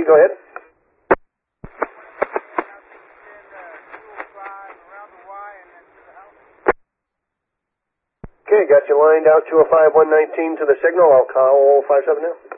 go ahead. Okay, got you lined out 205-119 to the signal. I'll call 57 now.